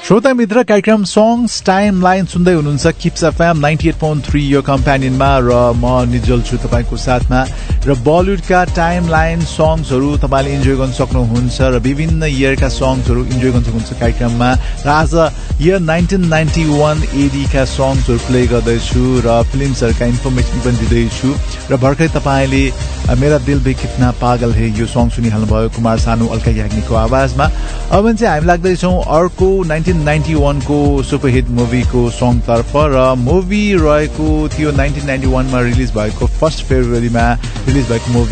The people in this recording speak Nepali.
श्रोता मित्र कार्यक्रम सङ्ग्स टाइम लाइन सुन्दै हुनुहुन्छ किप्स एफएम 98.3 यो कम्प्यानियनमा र म निजल छु तपाईको साथमा र बलिउडका टाइम लाइन सङ्ग्सहरू तपाईले इन्जोय गर्न सक्नुहुन्छ र विभिन्न इयरका सङ्ग्सहरू इन्जोय गर्न सक्नुहुन्छ कार्यक्रममा र आज इयर 1991 एडी का सङ्ग्सहरू प्ले गर्दैछु र फिल्महरुका इन्फर्मेसन पनि दिँदैछु र भर्खरै तपाईले मेरा दिल भी कितना पागल है यो सङ्ग सुनिहाल्नु भयो कुमार सानु अलका याग्निकको आवाजमा। अब चाहिँ हामी लाग्दैछौँ अर्को 1991 को सुपरहिट मुभीको सङ्ग तर्फ र मुभी रहेको थियो 1991 मा रिलिज भएको 1 फेब्रुअरीमा रिलिज भएको मुभी